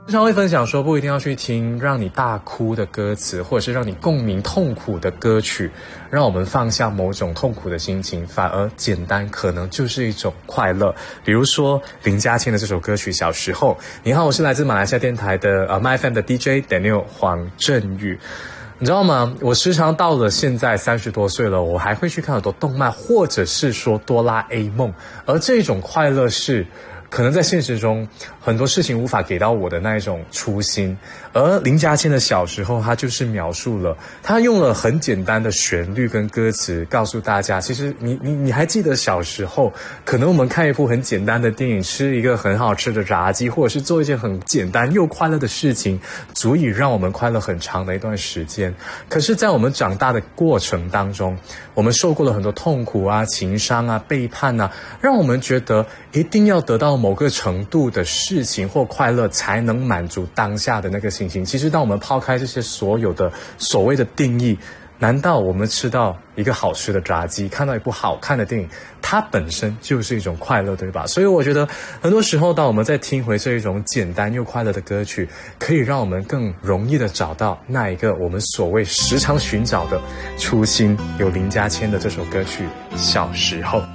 经常会分享说，不一定要去听让你大哭的歌词，或者是让你共鸣痛苦的歌曲，让我们放下某种痛苦的心情，反而简单可能就是一种快乐。比如说林嘉谦的这首歌曲《小时候》。你好，我是来自马来西亚电台的MyFM 的 DJ Daniel 黄振宇。你知道吗？我时常到了现在30多岁了，我还会去看很多动漫，或者是说哆啦 A 梦，而这种快乐是可能在现实中很多事情无法给到我的那一种初心。而林嘉谦的小时候，他就是描述了，他用了很简单的旋律跟歌词告诉大家，其实你还记得小时候，可能我们看一部很简单的电影，吃一个很好吃的炸鸡，或者是做一件很简单又快乐的事情，足以让我们快乐很长的一段时间。可是在我们长大的过程当中，我们受过了很多痛苦啊、情伤啊、背叛啊，让我们觉得一定要得到某个程度的事情或快乐才能满足当下的那个心情。其实当我们抛开这些所有的所谓的定义，难道我们吃到一个好吃的炸鸡，看到一部好看的电影，它本身就是一种快乐，对吧？所以我觉得很多时候当我们在听回这一种简单又快乐的歌曲，可以让我们更容易的找到那一个我们所谓时常寻找的初心。有林嘉谦的这首歌曲《小时候》。